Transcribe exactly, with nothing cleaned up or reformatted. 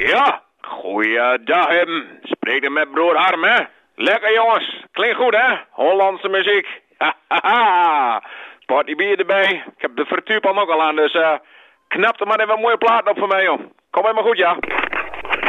Ja, goeiedag hem. Spreek er met broer Harm, hè? Lekker jongens, klinkt goed hè? Hollandse muziek. Hahaha. Potje bier erbij. Ik heb de frituurpan ook al aan, dus uh, knap er maar even een mooie plaat op voor mij, joh. Kom helemaal goed, ja.